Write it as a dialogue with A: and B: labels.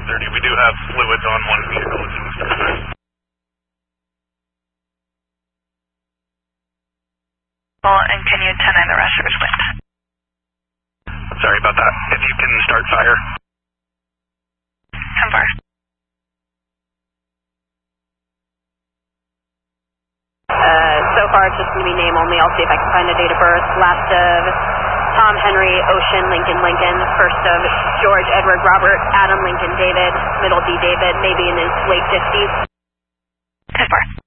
A: 530. We do have fluids on one vehicle.
B: And can you 10-9 the rest of his wind?
A: Sorry about that. If you can start fire.
B: 10-4.
C: So far it's just going to be name only. I'll see if I can find a date of birth. Last of Tom, Henry, Ocean, Lincoln, Lincoln. First of George, Edward, Robert, Adam, Lincoln, David. Middle D, David, maybe in his late 50s.
B: 10-4.